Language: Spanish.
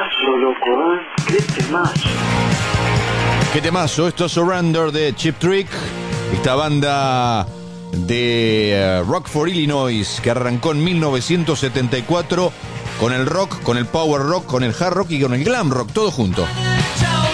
temazo, loco, ¿eh? Qué temazo. Qué temazo, esto es Surrender de Cheap Trick, esta banda de Rockford, Illinois, que arrancó en 1974 con el rock, con el power rock, con el hard rock y con el glam rock, todo junto.